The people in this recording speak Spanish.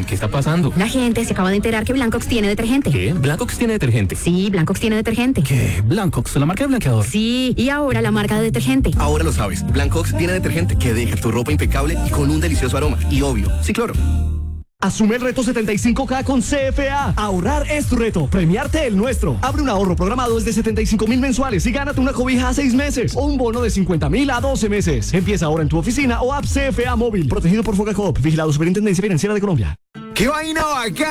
¿Qué está pasando? La gente se acaba de enterar que Blancox tiene detergente. ¿Qué? ¿Blancox tiene detergente? Sí, Blancox tiene detergente. ¿Qué? ¿Blancox, la marca de blanqueador? Sí, y ahora la marca de detergente. Ahora lo sabes, Blancox tiene detergente que deja tu ropa impecable y con un delicioso aroma. Y obvio, sí, cloro. Asume el reto 75K con CFA. Ahorrar es tu reto, premiarte el nuestro. Abre un ahorro programado desde 75,000 mensuales y gánate una cobija a 6 meses o un bono de 50,000 a 12 meses. Empieza ahora en tu oficina o app CFA móvil. Protegido por Focacoop, vigilado Superintendencia Financiera de Colombia. ¡Qué vaina bacana!